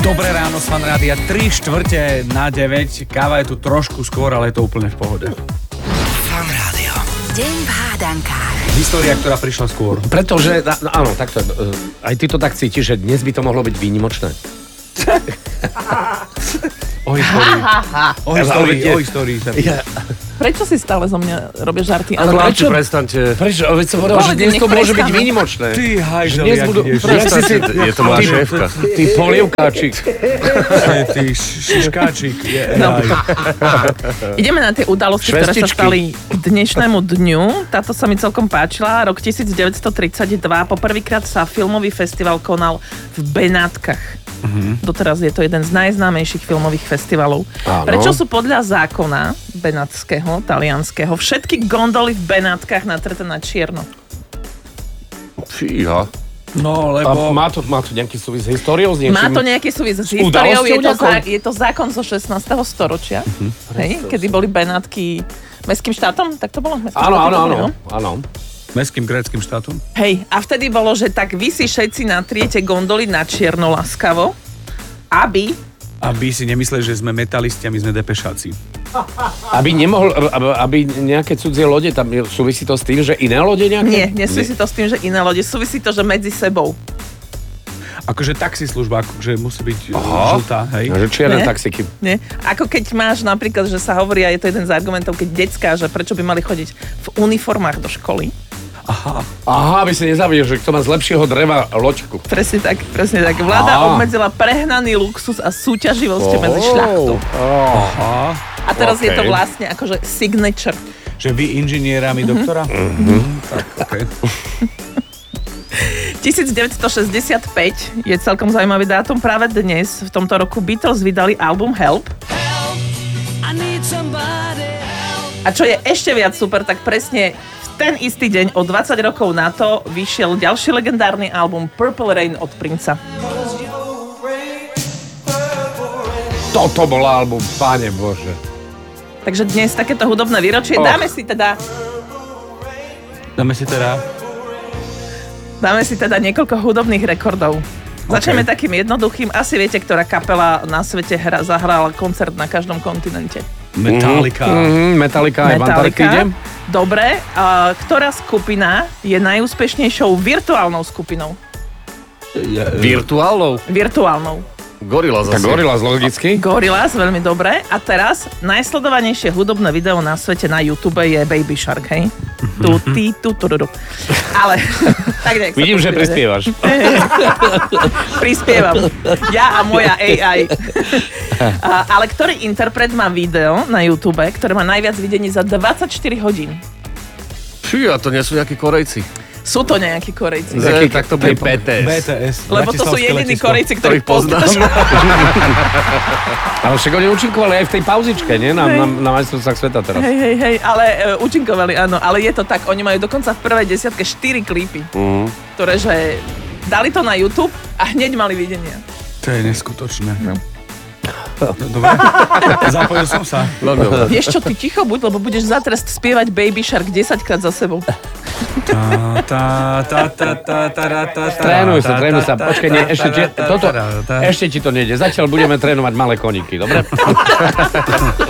Dobré ráno z Fanrádia, 8:03, káva je tu trošku skôr, ale je to úplne v pohode. Fanrádio. Deň v hádankách. História, ktorá prišla skôr. Pretože, áno, takto, aj ty to tak cítiš, že dnes by to mohlo byť výnimočné. O histórii. Prečo si stále zo mňa robíš žarty? Ale prečo? Prestaňte. Prečo? Veď som povedal, že dnes to môže byť výnimočné. Ty hajzel, Dnes jak budú- ideš. Prestaňte, je to moja šéfka. Ty polievkáčik. Ty šiškáčik. Ideme na tie udalosti, ktoré sa Švestičky. stali k dnešnému dňu. Táto sa mi celkom páčila. Rok 1932. Poprvýkrát sa filmový festival konal v Benátkach. Doteraz je to jeden z najznámejších filmových festivalov. Áno. Prečo sú podľa zákona benátského, talianského, všetky gondoly v Benátkach natreté na čierno? Fíha. No, A lebo... má to nejaký súvis s históriou? S niečím? Má to nejaký súvis s udalosťou históriou, nejakou? je to zákon zo 16. storočia, hej, kedy boli Benátky mestským štátom, tak to bolo? Mestským štátom, no? Áno. Mestským gréckym štátom. Hej, a vtedy bolo, že tak vy si všetci natriete gondoly na čierno láskavo, aby... Aby si nemysleli, že sme metalisti a my sme depešáci. Aby nejaké cudzie lode, tam súvisí to s tým, že iné lode nejaké? Nie, nesúvisí to s tým, že iné lode, súvisí to, že medzi sebou. Akože taxislužba, akože musí byť žltá, hej? Že čierne Ne? taxiky. Nie? Ako keď máš napríklad, že sa hovorí, a je to jeden z argumentov, keď decká, že prečo by mali chodiť v uniformách do školy. Aha, aby si nezavidel, že kto má z lepšieho dreva loďku. Presne tak, presne tak. Vláda obmedzila prehnaný luxus a súťaživosť medzi šľachtou. A teraz je to vlastne akože signature. Že vy inžinierami doktora? Tak, okej. 1965 je celkom zaujímavý dátum. Práve dnes, v tomto roku, Beatles vydali album Help. A čo je ešte viac super, tak presne v ten istý deň, o 20 rokov na to, vyšiel ďalší legendárny album Purple Rain od Princa. Toto bol album, Páne Bože. Takže dnes takéto hudobné výročie. Dáme si teda niekoľko hudobných rekordov. Začneme takým jednoduchým. Asi viete, ktorá kapela na svete zahrala koncert na každom kontinente. Metallica. Metallica aj v Antarktíde. Dobre. Ktorá skupina je najúspešnejšou virtuálnou skupinou? Virtuálnou? Virtuálnou. Gorillaz Tak asi. Gorillaz logicky. Gorillaz, veľmi dobre. A teraz najsledovanejšie hudobné video na svete na YouTube je Baby Shark, hej? Ale tak nejak sa Vidím, že pospievaš. prispievaš. Prispievam. Ja a moja AI. Ale ktorý interpret má video na YouTube, ktoré má najviac videní za 24 hodín? Fíha, to nie sú nejakí Korejci. Sú to nejakí Korejci. Tak to bude BTS. Lebo to sú jediní Korejci, ktorých poznáš. Ale však oni účinkovali aj v tej pauzičke, nie? Na majstrovstvách sveta teraz. Hej, ale účinkovali, áno. Ale je to tak, oni majú dokonca v prvej desiatke 4 klipy, ktoré, že dali to na YouTube a hneď mali videnia. To je neskutočné. Dobre, zapojil som sa. Vieš čo, ty ticho buď, lebo budeš za trest spievať Baby Shark 10 krát za sebou. Trénuj sa. Počkaj, nie, ešte ti to nejde. Zatiaľ budeme trénovať malé koníky, dobre?